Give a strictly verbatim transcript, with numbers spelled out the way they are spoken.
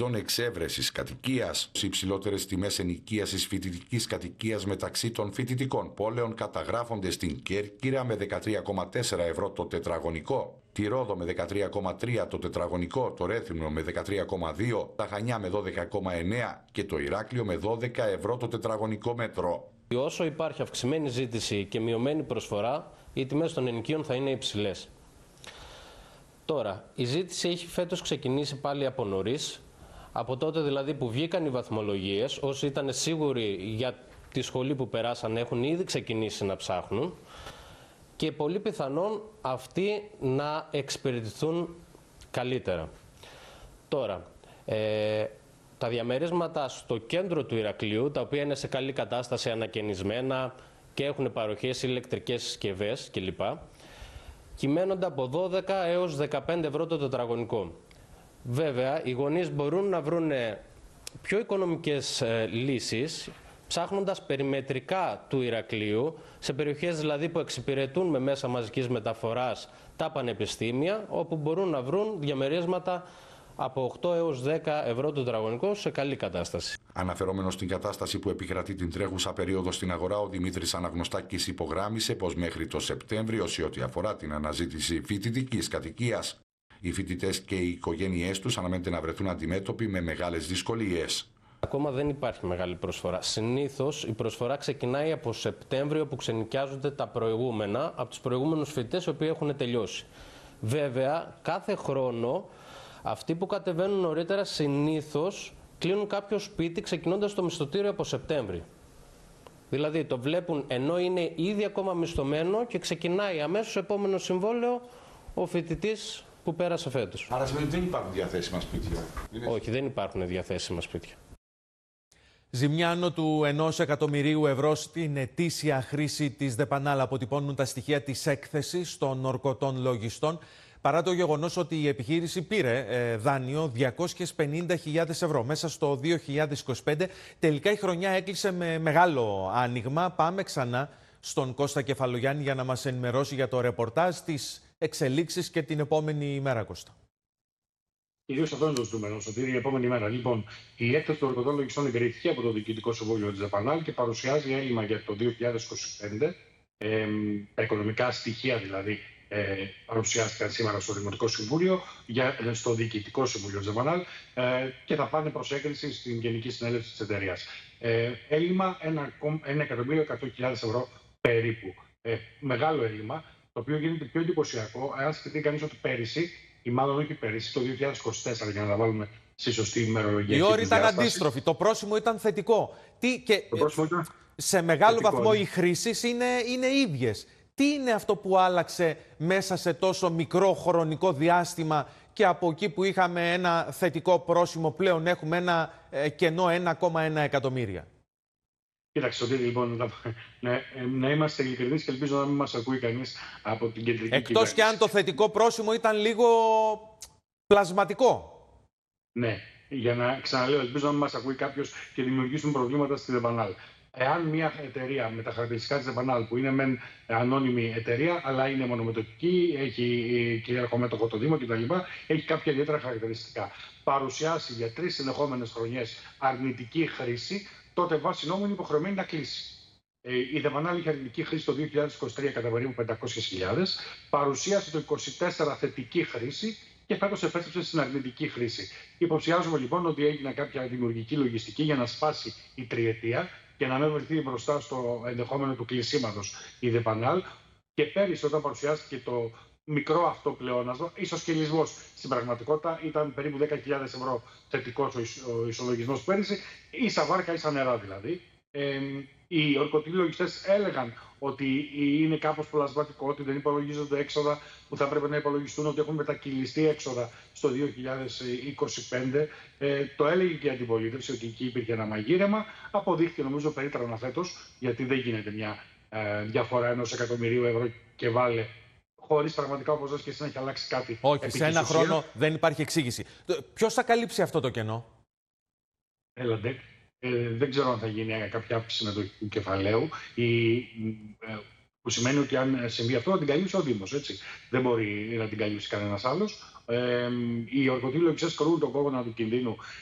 ειδών εξέβρεσης κατοικίας. Οι υψηλότερες τιμές ενοικίασης φοιτητικής κατοικίας μεταξύ των φοιτητικών πόλεων καταγράφονται στην Κέρκυρα με δεκατρία κόμμα τέσσερα ευρώ το τετραγωνικό, τη Ρόδο με δεκατρία κόμμα τρία το τετραγωνικό, το Ρέθυμνο με δεκατρία κόμμα δύο, τα Χανιά με δώδεκα κόμμα εννέα και το Ηράκλειο με δώδεκα ευρώ το τετραγωνικό μέτρο. Όσο υπάρχει αυξημένη ζήτηση και μειωμένη προσφορά, οι τιμές των ενοικίων θα είναι υψηλές. Τώρα, η ζήτηση έχει φέτος ξεκινήσει πάλι από νωρίς, από τότε δηλαδή που βγήκαν οι βαθμολογίες. Όσοι ήταν σίγουροι για τη σχολή που περάσαν έχουν ήδη ξεκινήσει να ψάχνουν και πολύ πιθανόν αυτοί να εξυπηρετηθούν καλύτερα. Τώρα, ε, τα διαμερίσματα στο κέντρο του Ηρακλείου, τα οποία είναι σε καλή κατάσταση, ανακαινισμένα και έχουν παροχές ηλεκτρικές συσκευές κλπ, κυμαίνονται από δώδεκα έως δεκαπέντε ευρώ το τετραγωνικό. Βέβαια, οι γονείς μπορούν να βρουν πιο οικονομικές ε, λύσεις, ψάχνοντας περιμετρικά του Ηρακλείου, σε περιοχές δηλαδή που εξυπηρετούν με μέσα μαζικής μεταφοράς τα πανεπιστήμια, όπου μπορούν να βρουν διαμερίσματα από οκτώ έως δέκα ευρώ το τετραγωνικό σε καλή κατάσταση. Αναφερόμενος στην κατάσταση που επικρατεί την τρέχουσα περίοδο στην αγορά, ο Δημήτρης Αναγνωστάκης υπογράμμισε πως μέχρι το Σεπτέμβριο, σε ό,τι αφορά την αναζήτηση φοιτητικής κατοικίας, οι φοιτητές και οι οικογένειές τους αναμένεται να βρεθούν αντιμέτωποι με μεγάλες δυσκολίες. Ακόμα δεν υπάρχει μεγάλη προσφορά. Συνήθως η προσφορά ξεκινάει από Σεπτέμβριο, που ξενοικιάζονται τα προηγούμενα από τους προηγούμενους φοιτητές οι οποίοι έχουν τελειώσει. Βέβαια, κάθε χρόνο αυτοί που κατεβαίνουν νωρίτερα συνήθως κλείνουν κάποιο σπίτι ξεκινώντας το μισθωτήριο από Σεπτέμβρη. Δηλαδή το βλέπουν ενώ είναι ήδη ακόμα μισθωμένο και ξεκινάει αμέσως επόμενο συμβόλαιο ο φοιτητής που πέρασε φέτος. Άρα σημαίνει ότι δεν υπάρχουν διαθέσιμα σπίτια. Όχι, δεν υπάρχουν διαθέσιμα σπίτια. Ζημιά άνω του ενός εκατομμυρίου ευρώ στην ετήσια χρήση της ΔΕΠΑΝΑΛ αποτυπώνουν τα στοιχεία της έκθεσης των ορκωτών λογιστών, παρά το γεγονός ότι η επιχείρηση πήρε ε, δάνειο διακόσιες πενήντα χιλιάδες ευρώ μέσα στο δύο χιλιάδες είκοσι πέντε. Τελικά η χρονιά έκλεισε με μεγάλο άνοιγμα. Πάμε ξανά στον Κώστα Κεφαλογιάννη για να μας ενημερώσει για το ρεπορτάζ, τις εξελίξεις και την επόμενη ημέρα, Κώστα. Κυρίως αυτό είναι το ζητούμενο, Σωτήρη, η επόμενη μέρα. Λοιπόν, η έκθεση των ορκωτών λογιστών εγκρίθηκε από το Διοικητικό Συμβούλιο της ΔΕΠΑΝΑΛ και παρουσιάζει έλλειμμα για το δύο χιλιάδες είκοσι πέντε. Ε, τα οικονομικά στοιχεία δηλαδή ε, παρουσιάστηκαν σήμερα στο Δημοτικό Συμβούλιο, για, στο Διοικητικό Συμβούλιο της ΔΕΠΑΝΑΛ ε, και θα πάνε προς έγκριση στην Γενική Συνέλευση της εταιρείας. Ε, έλλειμμα ένα εκατομμύριο εκατό χιλιάδες ευρώ περίπου. Ε, μεγάλο έλλειμμα, το οποίο γίνεται πιο εντυπωσιακό αν σκεφτεί κανείς ότι πέρυσι, ή μάλλον όχι πέρυσι, το δύο χιλιάδες είκοσι τέσσερα, για να τα βάλουμε στη σωστή ημερολογία. Η όρη ήταν διάσταση. Αντίστροφη. Το πρόσημο ήταν θετικό. Τι, και το πρόσημο ήταν σε μεγάλο θετικό, βαθμό ναι. οι χρήσεις είναι, είναι ίδιες. Τι είναι αυτό που άλλαξε μέσα σε τόσο μικρό χρονικό διάστημα και από εκεί που είχαμε ένα θετικό πρόσημο πλέον έχουμε ένα ε, κενό ένα κόμμα ένα εκατομμύρια. Κοίταξε, Σωτήρη, λοιπόν, να, να, να είμαστε ειλικρινείς και ελπίζω να μην μας ακούει κανείς από την κεντρική κυβέρνηση. Εκτός και αν το θετικό πρόσημο ήταν λίγο πλασματικό. Ναι, για να ξαναλέω, ελπίζω να μην μας ακούει κάποιος και δημιουργήσουν προβλήματα στη ΔΕΠΑΝΑΛ. Εάν μια εταιρεία με τα χαρακτηριστικά της ΔΕΠΑΝΑΛ, που είναι μεν ανώνυμη εταιρεία, αλλά είναι μονομετοχική, έχει κυρίαρχο μέτοχο το Δήμο κτλ., έχει κάποια ιδιαίτερα χαρακτηριστικά, παρουσιάσει για τρεις συνεχόμενες χρονιές αρνητική χρήση, τότε βάσει νόμου είναι υποχρεωμένη να κλείσει. Η ΔΕΠΑΝΑΛ είχε αρνητική χρήση το δύο χιλιάδες είκοσι τρία κατά περίπου πεντακόσιες χιλιάδες, παρουσίασε το είκοσι τέσσερα θετική χρήση και φέτος επέστρεψε στην αρνητική χρήση. Υποψιάζουμε λοιπόν ότι έγινε κάποια δημιουργική λογιστική για να σπάσει η τριετία και να μην βρεθεί μπροστά στο ενδεχόμενο του κλεισίματος η ΔΕΠΑΝΑΛ. Και πέρυσι, όταν παρουσιάστηκε το μικρό αυτό πλεόνασμα, ισοσκελισμός στην πραγματικότητα ήταν περίπου δέκα χιλιάδες ευρώ θετικός ο ισολογισμός πέρυσι, ίσα βάρκα, ίσα νερά δηλαδή. Ε, οι ορκωτοί λογιστές έλεγαν ότι είναι κάπως πλασματικό, ότι δεν υπολογίζονται έξοδα που θα πρέπει να υπολογιστούν, ότι έχουν μετακυλιστεί έξοδα στο δύο χιλιάδες είκοσι πέντε. Ε, το έλεγε και η αντιπολίτευση ότι εκεί υπήρχε ένα μαγείρεμα. Αποδείχθηκε νομίζω περίτρανα φέτος, γιατί δεν γίνεται μια ε, διαφορά ενός εκατομμυρίου ευρώ και βάλε, χωρίς πραγματικά, όπως λες και εσύ, να έχει αλλάξει κάτι. Όχι, σε ένα χρόνο δεν υπάρχει εξήγηση. Ποιος θα καλύψει αυτό το κενό? Έλατε. Ε, δεν ξέρω αν θα γίνει κάποια αύξηση συμμετοχή του κεφαλαίου, ή, ε, που σημαίνει ότι αν συμβεί αυτό θα την καλύψει ο Δήμος. Έτσι. Δεν μπορεί να την καλύψει κανένας άλλος. Ε, οι ορκωτοί λογιστές κρούν τον κόδωνα του κινδύνου